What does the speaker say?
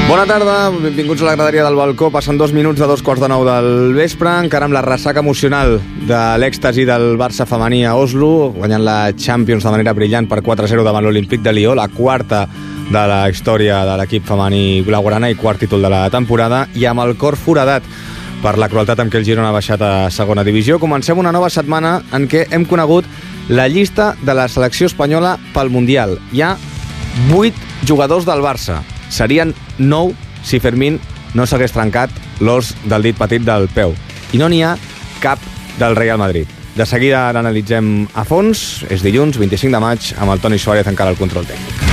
Bona tarda, benvinguts a la graderia del balcó. Passen 2 minuts de 2:45 del vespre, encara amb la ressaca emocional de l'èxtasi del Barça femení a Oslo, guanyant la Champions de manera brillant per 4-0 davant l'Olímpic de Lió, la quarta de la història de l'equip femení blaugrana i quart títol de la temporada, i amb el cor foradat per la crueltat amb què el Girona ha baixat a segona divisió. Comencem una nova setmana en què hem conegut la llista de la selecció espanyola pel Mundial. Hi ha 8 jugadors del Barça. Serien 9 si Fermín no s'hagués trencat l'os del dit petit del peu. I no n'hi ha cap del Real Madrid. De seguida l'analitzem a fons. És dilluns, 25 de maig, amb el Toni Suárez encara al control tècnic.